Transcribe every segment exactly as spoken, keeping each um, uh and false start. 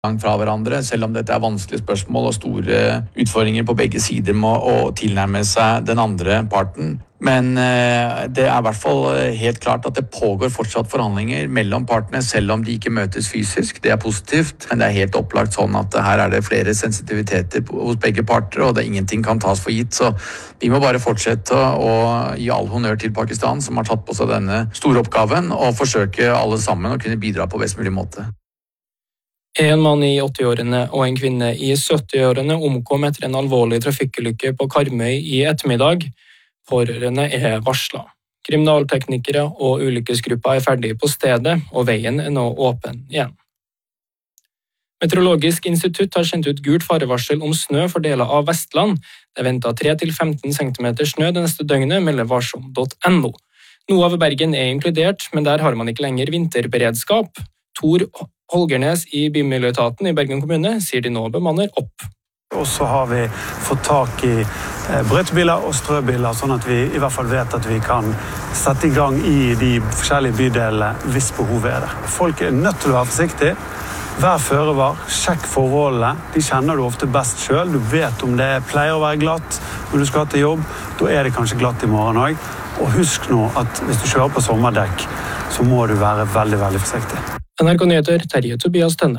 langt fra hverandre, selv om dette er vanskelige spørsmål og store utfordringer på begge sider med å tilnærme seg den andre parten. Men eh, det er i hvert fall helt klart at det pågår fortsatt forhandlinger mellom partene, selv om de ikke møtes fysisk. Det er positivt, men det er helt opplagt sånn at her er det flere sensitiviteter hos begge parter, og det ingenting kan tas for gitt. Så vi må bare fortsette å gi all honnør til Pakistan, som har tatt på seg denne store oppgaven, og forsøke alle sammen å kunne bidra på best mulig måte. En mann i åtti-årene og en kvinne i sytti-årene omkom etter en alvorlig trafikkulykke på Karmøy i ettermiddag. Pårørende er varslet. Kriminalteknikere og ulykkesgruppa er ferdig på stedet, og veien er nå åpen igjen. Meteorologisk institutt har sendt ut gult farevarsel om snø for deler av Vestland. Det er ventet tre til femten centimeter snø det neste døgnet, melder varsom punktum no. Noe av Bergen er inkludert, men der har man ikke lenger vinterberedskap. Tor Holgernes i Bymiljøetaten i Bergen kommune sier de nå bemanner opp. Og så har vi fått tak i brøytebiler og strøbiler, sånn at vi i hvert fall vet at vi kan sette i gang i de forskjellige bydelene hvis behovet er det. Folk er nødt til å være forsiktige. Vær føre var, sjekk forholdene. De kjenner du ofte best selv. Du vet om det pleier å være glatt når du skal til jobb. Da er det kanskje glatt i morgen også. Og husk nå at hvis du kjører på sommerdekk, så må du være veldig, veldig forsiktig. N R K Nyheter, Terje Tobias Tønne.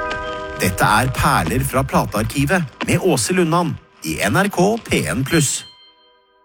Dette er Perler fra platearkivet med Åse Lundan i N R K P en pluss.